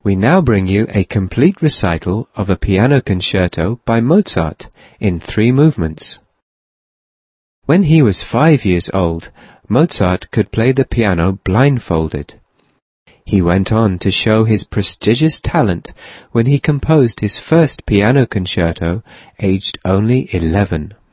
We now bring you a complete recital of a piano concerto by Mozart in 3 movements. When he was 5 years old, Mozart could play the piano blindfolded. He went on to show his prodigious talent when he composed his first piano concerto aged only 11.